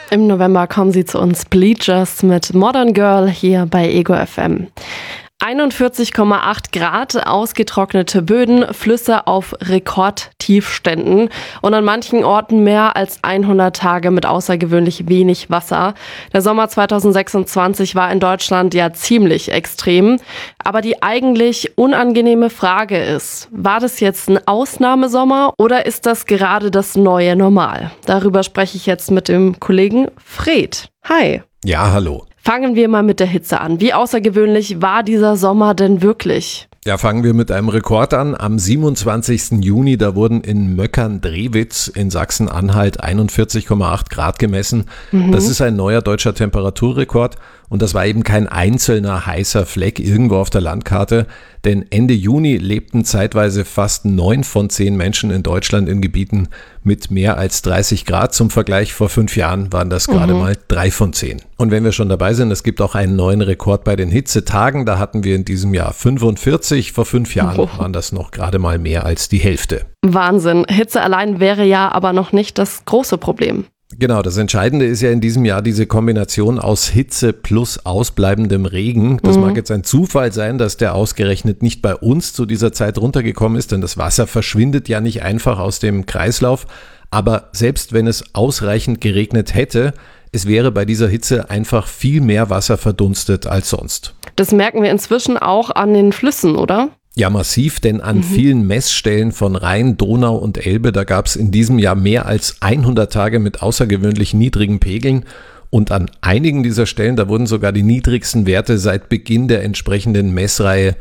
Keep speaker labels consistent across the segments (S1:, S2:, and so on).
S1: Im November kommen sie zu uns Bleachers mit Modern Girl hier bei Ego FM. 41,8 Grad, ausgetrocknete Böden, Flüsse auf Rekordtiefständen und an manchen Orten mehr als 100 Tage mit außergewöhnlich wenig Wasser. Der Sommer 2026 war in Deutschland ja ziemlich extrem. Aber die eigentlich unangenehme Frage ist, war das jetzt ein Ausnahmesommer oder ist das gerade das neue Normal? Darüber spreche ich jetzt mit dem Kollegen Fred. Hi.
S2: Ja, hallo.
S1: Fangen wir mal mit der Hitze an. Wie außergewöhnlich war dieser Sommer denn wirklich?
S2: Ja, fangen wir mit einem Rekord an. Am 27. Juni, da wurden in Möckern-Drewitz in Sachsen-Anhalt 41,8 Grad gemessen. Das ist ein neuer deutscher Temperaturrekord und das war eben kein einzelner heißer Fleck irgendwo auf der Landkarte, denn Ende Juni lebten zeitweise fast 9 von 10 Menschen in Deutschland in Gebieten mit mehr als 30 Grad. Zum Vergleich, vor 5 Jahren waren das gerade mal 3 von 10. Und wenn wir schon dabei sind, es gibt auch einen neuen Rekord bei den Hitzetagen. Da hatten wir in diesem Jahr 45. Vor 5 Jahren waren das noch gerade mal mehr als die Hälfte.
S1: Wahnsinn. Hitze allein wäre ja aber noch nicht das große Problem.
S2: Genau, das Entscheidende ist ja in diesem Jahr diese Kombination aus Hitze plus ausbleibendem Regen. Das mag jetzt ein Zufall sein, dass der ausgerechnet nicht bei uns zu dieser Zeit runtergekommen ist, denn das Wasser verschwindet ja nicht einfach aus dem Kreislauf. Aber selbst wenn es ausreichend geregnet hätte, es wäre bei dieser Hitze einfach viel mehr Wasser verdunstet als sonst.
S1: Das merken wir inzwischen auch an den Flüssen, oder?
S2: Ja, massiv, denn an vielen Messstellen von Rhein, Donau und Elbe, da gab es in diesem Jahr mehr als 100 Tage mit außergewöhnlich niedrigen Pegeln. Und an einigen dieser Stellen, da wurden sogar die niedrigsten Werte seit Beginn der entsprechenden Messreihe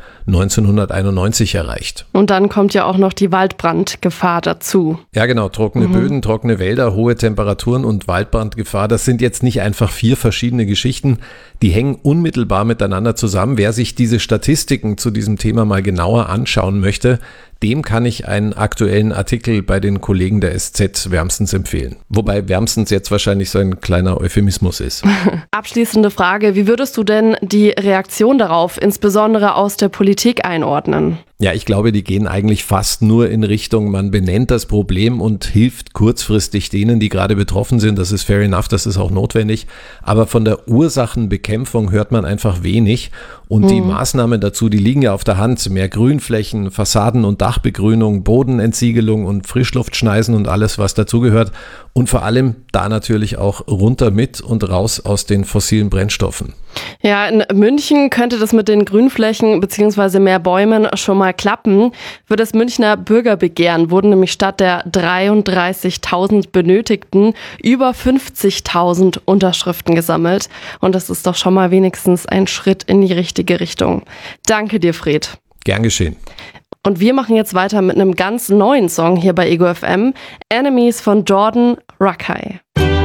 S2: 1991 erreicht.
S1: Und dann kommt ja auch noch die Waldbrandgefahr dazu.
S2: Ja genau, trockene Böden, trockene Wälder, hohe Temperaturen und Waldbrandgefahr, das sind jetzt nicht einfach 4 verschiedene Geschichten, die hängen unmittelbar miteinander zusammen. Wer sich diese Statistiken zu diesem Thema mal genauer anschauen möchte, dem kann ich einen aktuellen Artikel bei den Kollegen der SZ wärmstens empfehlen. Wobei wärmstens jetzt wahrscheinlich so ein kleiner Euphemismus ist.
S1: Abschließende Frage, wie würdest du denn die Reaktion darauf, insbesondere aus der Politik, einordnen?
S2: Ja, ich glaube, die gehen eigentlich fast nur in Richtung, man benennt das Problem und hilft kurzfristig denen, die gerade betroffen sind. Das ist fair enough, das ist auch notwendig. Aber von der Ursachenbekämpfung hört man einfach wenig. Und die Maßnahmen dazu, die liegen ja auf der Hand. Mehr Grünflächen, Fassaden- und Dachbegrünung, Bodenentsiegelung und Frischluftschneisen und alles, was dazugehört. Und vor allem da natürlich auch runter mit und raus aus den fossilen Brennstoffen.
S1: Ja, in München könnte das mit den Grünflächen bzw. mehr Bäumen schon mal klappen. Für das Münchner Bürgerbegehren wurden nämlich statt der 33.000 benötigten über 50.000 Unterschriften gesammelt. Und das ist doch schon mal wenigstens ein Schritt in die richtige Richtung. Danke dir, Fred.
S2: Gern geschehen.
S1: Und wir machen jetzt weiter mit einem ganz neuen Song hier bei Ego FM. Enemies von Jordan Rakei.